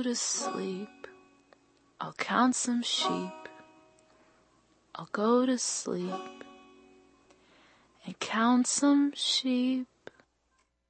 to sleep. I'll count some sheep. I'll go to sleep and count some sheep.